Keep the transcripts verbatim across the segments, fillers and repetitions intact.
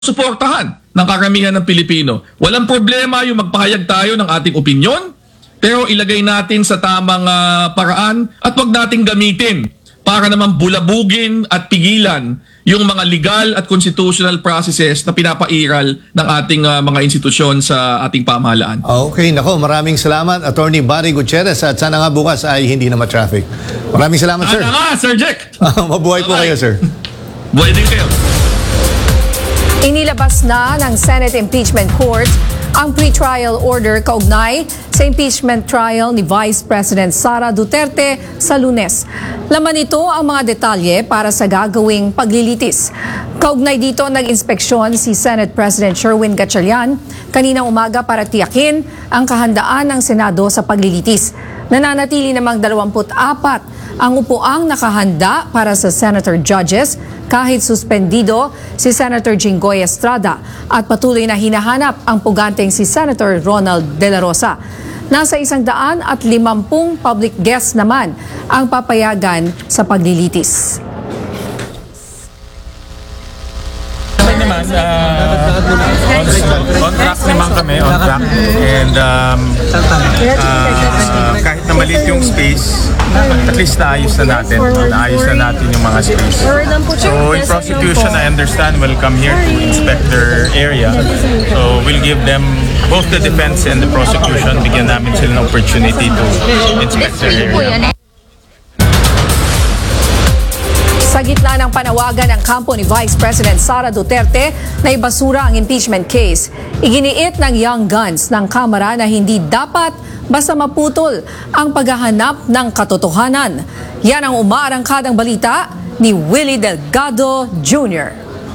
suportahan ng karamihan ng Pilipino. Walang problema yung magpahayag tayo ng ating opinyon, pero ilagay natin sa tamang uh, paraan at wag nating gamitin para naman bulabugin at pigilan yung mga legal at constitutional processes na pinapairal ng ating uh, mga institusyon sa ating pamahalaan. Okay, nako, maraming salamat Attorney Barry Gutierrez at sana nga bukas ay hindi na ma-traffic. Maraming salamat, sir. Sana nga, Sir Jack. Mabuhay po kayo, sir. Buhay din kayo. Inilabas na ng Senate Impeachment Court ang pre-trial order kaugnay sa impeachment trial ni Vice President Sara Duterte sa Lunes. Laman nito ang mga detalye para sa gagawing paglilitis. Kaugnay dito nag-inspeksyon si Senate President Sherwin Gatchalian kaninang umaga para tiyakin ang kahandaan ng Senado sa paglilitis. Nananatili namang dalawampu't apat ang upuang nakahanda para sa senator judges kahit suspendido si Senator Jinggoy Estrada at patuloy na hinahanap ang puganteng si Senator Ronald De La Rosa. Nasa isang daan at limampung public guests naman ang papayagan sa paglilitis. Naman, uh, on, on track naman kami, on track. And um, uh, kahit na maliit yung space, at least naayos na natin. Naayos na natin yung mga space. So in prosecution, I understand, will come here to inspect their area. So we'll give them, both the defense and the prosecution, bigyan namin sila ng opportunity to inspect their area. Sa gitna ng panawagan ng kampo ni Vice President Sara Duterte na ibasura ang impeachment case, iginiit ng Young Guns ng Kamara na hindi dapat basta maputol ang paghahanap ng katotohanan. Yan ang umaarangkadang balita ni Willie Delgado Junior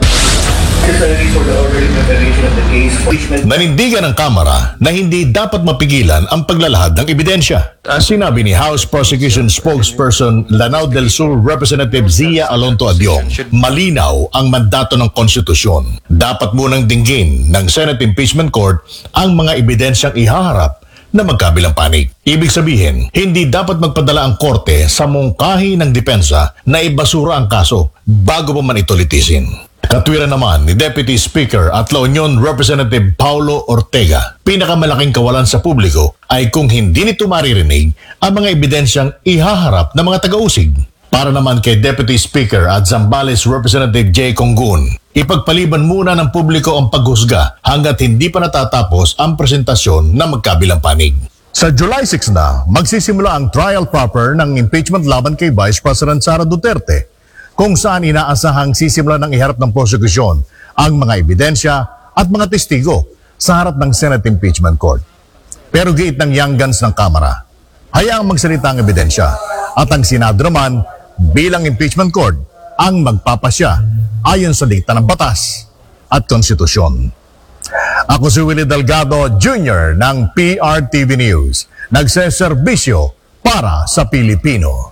Nanindigan ng Kamara na hindi dapat mapigilan ang paglalahad ng ebidensya. Sinabi ni House Prosecution Spokesperson Lanao del Sur Representative Zia Alonto Adyong, malinaw ang mandato ng konstitusyon. Dapat munang dinggin ng Senate Impeachment Court ang mga ebidensyang ihaharap na magkabilang panig. Ibig sabihin, hindi dapat magpadala ang korte sa mungkahi ng depensa na ibasura ang kaso bago pa man ito litisin. Katwiran naman ni Deputy Speaker at La Union Representative Paulo Ortega, pinakamalaking kawalan sa publiko ay kung hindi nito maririnig ang mga ebidensyang ihaharap ng mga taga-usig. Para naman kay Deputy Speaker at Zambales Representative Jay Conggun, ipagpaliban muna ng publiko ang paghusga hanggat hindi pa natatapos ang presentasyon ng magkabilang panig. Sa July six na, magsisimula ang trial proper ng impeachment laban kay Vice President Sara Duterte, kung saan inaasahang sisimula ng iharap ng prosekusyon ang mga ebidensya at mga testigo sa harap ng Senate Impeachment Court. Pero giit ng Young Guns ng Kamara, hayaang magsalita ang ebidensya at ang Senado naman bilang impeachment court ang magpapasya ayon sa dikta ng batas at konstitusyon. Ako si Willie Delgado Junior ng P R T V News, nagseserbisyo para sa Pilipino.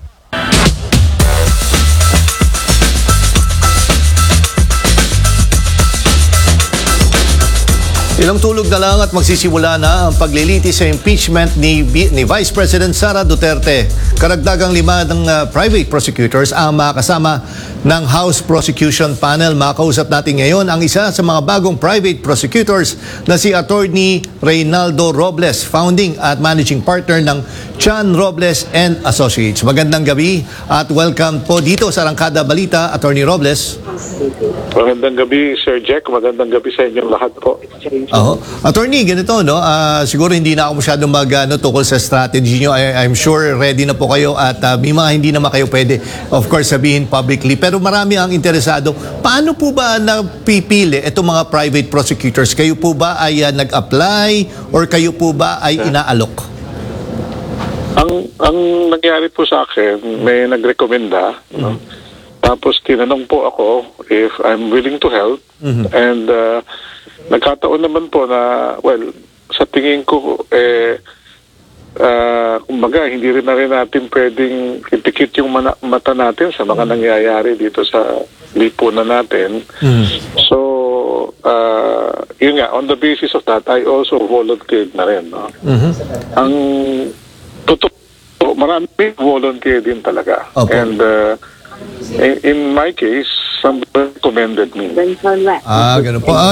Ilang tulog na lang at magsisimula na ang paglilitis sa impeachment ni, ni Vice President Sara Duterte. Karagdagang lima ng uh, private prosecutors ang makasama ng House Prosecution Panel. Makausap natin ngayon ang isa sa mga bagong private prosecutors na si Attorney Reynaldo Robles, founding at managing partner ng Chan Robles and Associates. Magandang gabi at welcome po dito sa Arangkada Balita, Attorney Robles. Magandang gabi, Sir Jack. Magandang gabi sa inyong lahat po. Oo. Attorney, ganito, no? Uh, siguro hindi na ako masyadong mag, ano, tukol sa strategy nyo. I, I'm sure ready na po kayo at uh, may mga hindi naman kayo pwede, of course, sabihin publicly. Pero marami ang interesado. Paano po ba napipili itong mga private prosecutors? Kayo po ba ay uh, nag-apply or kayo po ba ay inaalok? Ang ang nangyari po sa akin, may nagrekomenda, mm-hmm. no? Tapos tinanong po ako if I'm willing to help. Mm-hmm. And uh, nagkataon naman po na, well, sa tingin ko, eh, uh, kumbaga, hindi rin na rin natin pwedeng itikit yung mana- mata natin sa mga nangyayari dito sa lipunan natin. Mm. So, uh, yun nga, on the basis of that, I also volunteered na rin. No? Mm-hmm. Ang totoo, marami volunteer din talaga. Okay. And uh, in, in my case, somebody recommended me. Ah, ganun po. Ah,